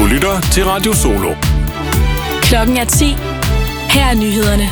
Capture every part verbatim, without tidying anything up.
lytter til Radio Solo. Klokken er ti. Her er nyhederne.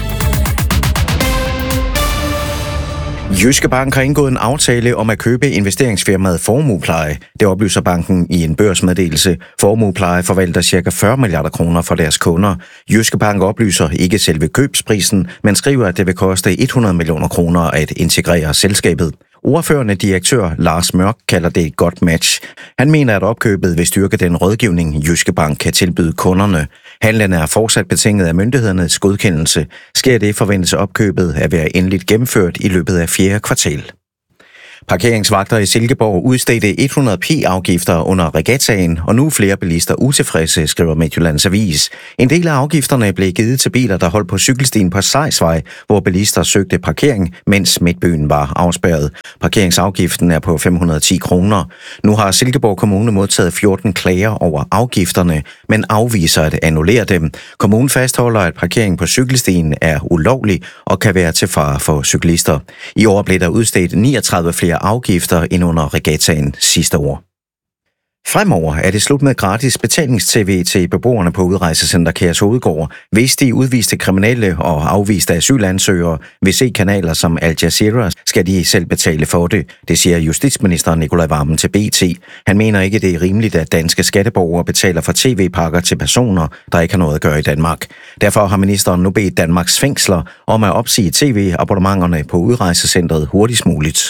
Jyske Bank har indgået en aftale om at købe investeringsfirmaet Formuepleje. Det oplyser banken i en børsmeddelelse. Formuepleje forvalter ca. fyrre milliarder kroner for deres kunder. Jyske Bank oplyser ikke selve købsprisen, men skriver, at det vil koste hundrede millioner kroner at integrere selskabet. Ordførende direktør Lars Mørk kalder det et godt match. Han mener, at opkøbet vil styrke den rådgivning, Jyske Bank kan tilbyde kunderne. Handlen er fortsat betinget af myndighedernes godkendelse. Sker det, forventes opkøbet at være endeligt gennemført i løbet af fjerde kvartal. Parkeringsvagter i Silkeborg udstedte hundrede p-afgifter under regattaen, og nu er flere bilister utilfredse, skriver Midtjyllands Avis. En del af afgifterne blev givet til biler, der holdt på cykelstien på Sejsvej, hvor bilister søgte parkering, mens midtbyen var afspærret. Parkeringsafgiften er på fem hundrede og ti kroner. Nu har Silkeborg Kommune modtaget fjorten klager over afgifterne, men afviser at annullere dem. Kommunen fastholder, at parkering på cykelstien er ulovlig og kan være til fare for cyklister. I år blev der udstedt niogtredive flere afgifter end under regattaen sidste år. Fremover er det slut med gratis betalings-tv til beboerne på Udrejsecenter Kærshovedgård. Hvis de udviste kriminelle og afviste asylansøgere vil se kanaler som Al Jazeera, skal de selv betale for det. Det siger justitsminister Nicolai Wammen til B T. Han mener ikke, det er rimeligt, at danske skatteborgere betaler for tv-pakker til personer, der ikke har noget at gøre i Danmark. Derfor har ministeren nu bedt Danmarks fængsler om at opsige tv-abonnementerne på Udrejsecentret hurtigst muligt.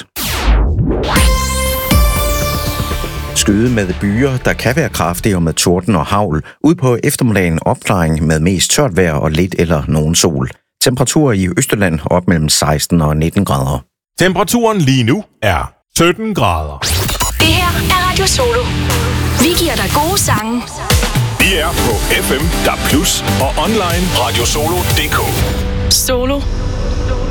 Skyde med byer, der kan være kraftige og med torden og hagl. Ud på eftermiddagen opklaring med mest tørt vejr og lidt eller nogen sol. Temperaturer i Østjylland op mellem seksten og nitten grader. Temperaturen lige nu er sytten grader. Det her er Radio Solo. Vi giver dig gode sange. Vi er på F M, D A B plus og online radiosolo punktum d k. Solo.